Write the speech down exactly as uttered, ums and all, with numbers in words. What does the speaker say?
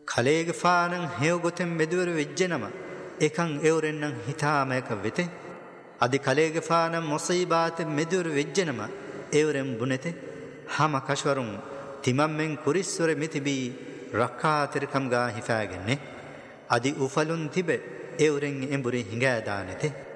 කලේග ෆානං හේව ගොතෙන් මෙදුවර වෙජ්ජනම එකං එවරෙන්නම් හිතාමයක වෙතේ අදි කලේග ෆානං මොසීබාත මෙදුවර වෙජ්ජනම එවරෙන් බුනෙතේ හම කෂවරුන් තිමම්මෙන් කුරිස්වර මිතිබී රක්කාතිරකම් ගා හිෆාගෙන්නේ අදි උෆලුන් තිබෙ එවරෙන් එඹුරි හිඟෑදානෙතේ